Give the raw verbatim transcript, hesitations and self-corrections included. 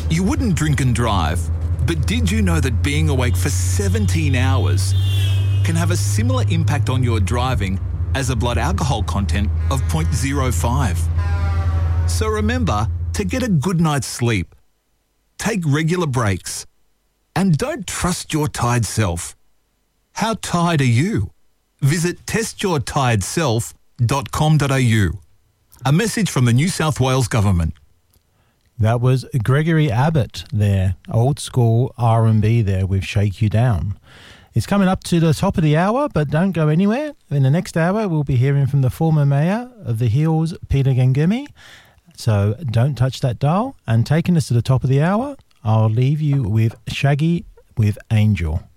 You wouldn't drink and drive, but did you know that being awake for seventeen hours can have a similar impact on your driving as a blood alcohol content of zero point zero five? So remember to get a good night's sleep, take regular breaks, and don't trust your tired self. How tired are you? Visit test your tired self dot com dot a u. A message from the New South Wales Government. That was Gregory Abbott there, old school R and B there with Shake You Down. It's coming up to the top of the hour, but don't go anywhere. In the next hour, we'll be hearing from the former mayor of the Hills, Peter Gangemi. So don't touch that dial. And taking us to the top of the hour, I'll leave you with Shaggy with Angel.